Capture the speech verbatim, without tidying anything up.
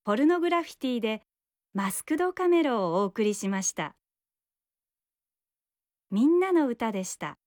ポルノグラフィティでマスクドカメロをお送りしました。みんなの歌でした。